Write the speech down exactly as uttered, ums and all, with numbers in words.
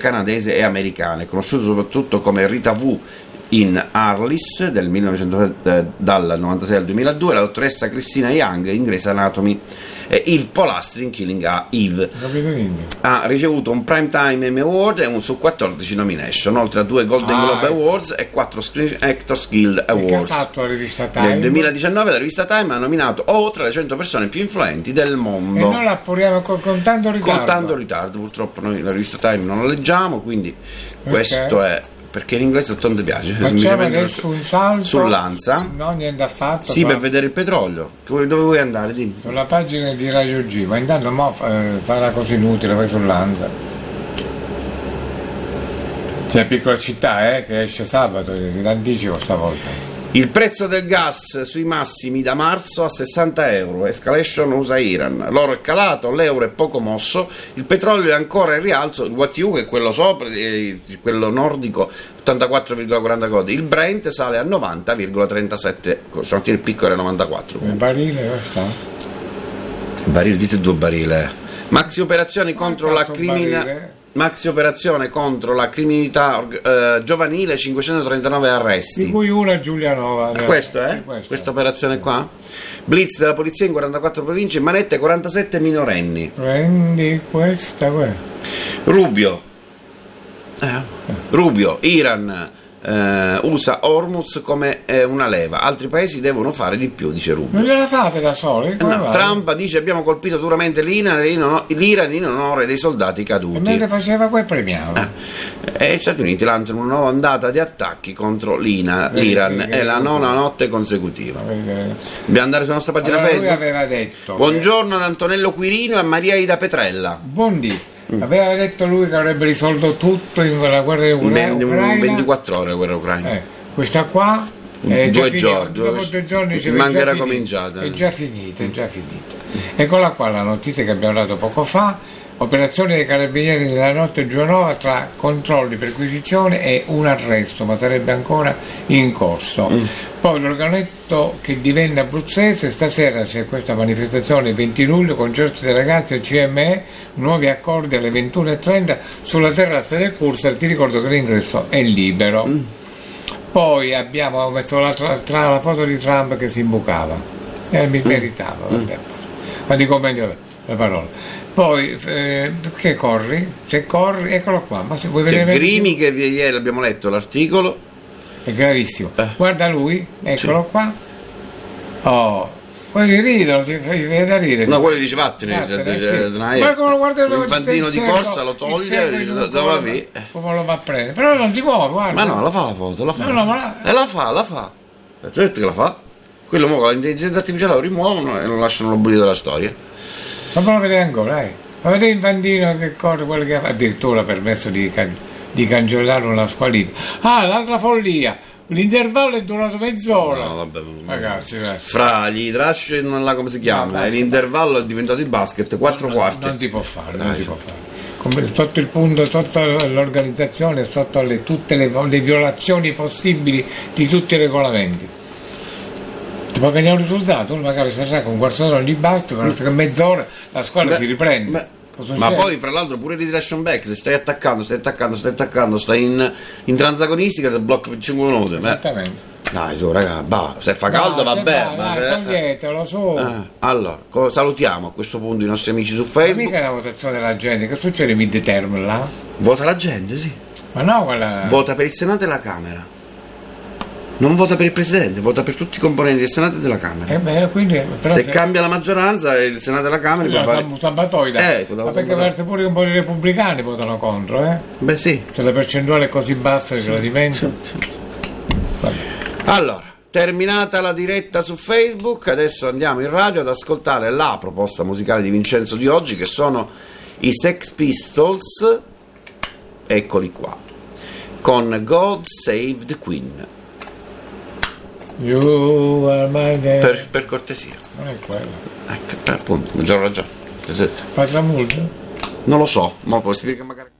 canadese e americana. È conosciuto soprattutto come Rita Wu in Arliss del millenovecento, eh, dal novantasei al duemiladue, la dottoressa Christina Young in Grey's Anatomy, e Eve Polastri in Killing Eve. Ha ricevuto un Primetime Emmy Award e un su quattordici nomination, oltre a due Golden ah, Globe Awards e quattro Screen Actors Guild Awards. E che ha fatto la rivista Time? Nel duemiladiciannove la rivista Time ha nominato O tra le cento persone più influenti del mondo. E noi la appuriamo con, con tanto ritardo. Con tanto ritardo, purtroppo noi la rivista Time non la leggiamo, quindi questo okay. è... perché in inglese tanto ti piace. Facciamo adesso un salto sull'Ansa. No, niente affatto. Sì, per vedere il petrolio. Dove vuoi andare? Dimmi. Sulla pagina di Radio G, ma intanto mo, eh, fa una cosa inutile, vai sull'Ansa. C'è Piccola Città, eh, che esce sabato, in anticipo stavolta. Il prezzo del gas sui massimi da marzo a sessanta euro, escalation U S A-Iran. L'oro è calato, l'euro è poco mosso, il petrolio è ancora in rialzo, il W T I, che è quello sopra, quello nordico, ottantaquattro virgola quaranta godi, il Brent sale a novanta virgola trentasette, stamattina il picco era novantaquattro. Il barile dove sta? Il barile, dite due barile. Maxi operazioni contro la criminalità. Maxi operazione contro la criminalità eh, giovanile, cinquecentotrentanove arresti. Di cui una Giulianova. Eh, questo, eh? Sì, questo. Questa operazione qua? Blitz della polizia in quarantaquattro province, in manette quarantasette minorenni. Prendi questa, quella. Rubio. Eh. Rubio, Iran eh, usa Hormuz come eh, una leva. Altri paesi devono fare di più, dice Rubio. Non gliela fate da soli? Eh no, Trump dice abbiamo colpito duramente l'Iran in onore dei soldati caduti. E mentre faceva quel premiava. Eh. E gli Stati Uniti lanciano una nuova ondata di attacchi contro l'Ina, l'Iran. Vedi, è la nona notte consecutiva. Vedi, vedi. Dobbiamo andare sulla nostra pagina allora, Facebook. Lui aveva detto buongiorno ad Antonello Quirino e a Maria Ida Petrella. Buondì. Aveva detto lui che avrebbe risolto tutto in quella guerra in Ucraina. ventiquattro ore guerra ucraina. Eh, questa qua è due già giorni, finita, dopo due giorni ci manca era finita, cominciata. È già finita, è già finita. Eccola qua la notizia che abbiamo dato poco fa. Operazione dei carabinieri nella notte Giovanova tra controlli, perquisizione e un arresto, ma sarebbe ancora in corso. Mm. Poi l'organetto che divenne abruzzese, stasera c'è questa manifestazione il venti luglio, concerto dei ragazzi al C M E, nuovi accordi alle ventuno e trenta sulla terrazza del Cursal, ti ricordo che l'ingresso è libero. Mm. Poi abbiamo messo la, tra, tra la foto di Trump che si imbucava, e mi meritava, mm. vabbè. Ma dico meglio la parola. Poi eh, che corri? Se corri, eccolo qua. Ma se vuoi c'è vedere Grimi che ieri abbiamo letto l'articolo. È gravissimo. Eh. Guarda lui, eccolo sì. qua. Oh, quelli ridono, ti viene da ridere. No, quello dice vattene, vattene sì. Ma come lo guarda il infantino di corsa lo toglie e dice dove vi? Come lo va a prendere? Però non si può, guarda. Ma no, la fa la foto, la fa. No, no, ma la... E la fa, la fa. Certo che la fa. Quello mo con l'intelligenza artificiale lo rimuovono e lo lasciano l'oblio della storia. Ma lo vedete ancora, eh? Ma vedete Infantino che corre, quello che ha addirittura permesso di, can- di cancellare una squalifica. Ah, l'altra follia! L'intervallo è durato mezz'ora. No, vabbè, ragazzi, ragazzi. Fra gli trash non là come si chiama, no, l'intervallo è diventato il basket, quattro no, quarti. Non si può fare, non eh, si può fare. Sotto il punto, sotto l'organizzazione, sotto le, tutte le, le violazioni possibili di tutti i regolamenti. Ti può cambiare un risultato, uno magari sarà con un quarto d'ora di batte, però che mezz'ora la squadra beh, si riprende. Beh, ma poi fra l'altro pure di ration back, se stai attaccando, stai attaccando, stai attaccando, stai in, in transagonistica ti blocca per cinque minuti. Esattamente. Dai su raga, bah, se fa caldo no, vabbè. Va, ma dai, se... toglietelo su. Eh, allora, salutiamo a questo punto i nostri amici su Facebook. Ma mica è la votazione della gente, che succede mid-term là? Vota la gente, sì. Ma no, quella... Vota per il Senato e la Camera. Non vota per il Presidente, vota per tutti i componenti del Senato e della Camera. È vero, quindi, però se, se cambia la maggioranza il Senato e la Camera può fare un sabatoida. Eh, ma perché parte pure un po' di repubblicani votano contro, eh? Beh sì. Se la percentuale è così bassa che sì, la dimentico. Sì, sì. Allora, terminata la diretta su Facebook, adesso andiamo in radio ad ascoltare la proposta musicale di Vincenzo di oggi, che sono i Sex Pistols, eccoli qua, con God Save the Queen. You are my per, per cortesia. Non è quello. Ecco, appunto, maggior ragione. Fa tramulto? Non lo so, ma puoi spiegare magari.